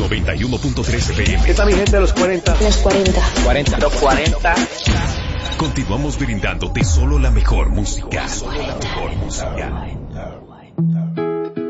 91.3 FM. ¿Qué tal mi gente de los 40? Los 40. 40. Los 40. Continuamos brindándote solo la mejor música. Solo la mejor música.